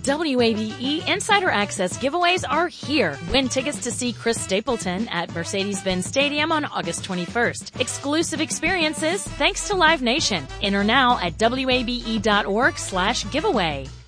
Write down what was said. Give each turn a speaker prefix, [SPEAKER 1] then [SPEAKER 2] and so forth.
[SPEAKER 1] WABE Insider Access giveaways are here. Win tickets to see Chris Stapleton at Mercedes-Benz Stadium on August 21st. Exclusive experiences thanks to Live Nation. Enter now at WABE.org/giveaway.